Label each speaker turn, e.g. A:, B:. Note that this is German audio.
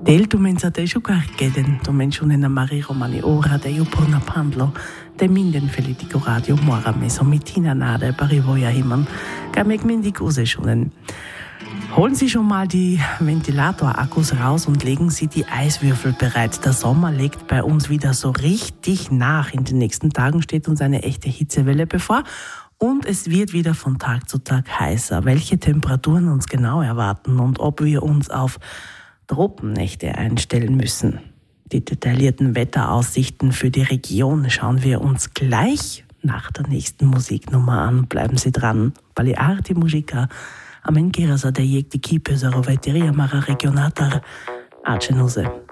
A: Del tu mensate sciucarcheden, tu mencionen a Mari Romani ora de Jupurna Pandlo, de minden Felitico Radio Mora Mesomitina nade Parivoja Himmern, gamek mindig useschunen. Holen Sie schon mal die Ventilator-Akkus raus und legen Sie die Eiswürfel bereit. Der Sommer legt bei uns wieder so richtig nach. In den nächsten Tagen steht uns eine echte Hitzewelle bevor und es wird wieder von Tag zu Tag heißer. Welche Temperaturen uns genau erwarten und ob wir uns auf Tropennächte einstellen müssen. Die detaillierten Wetteraussichten für die Region schauen wir uns gleich nach der nächsten Musiknummer an. Bleiben Sie dran. Balearti Musica, Amen Kirasa de Jek di Kipe, Saroveteria Mara Regionatar, Acenuse.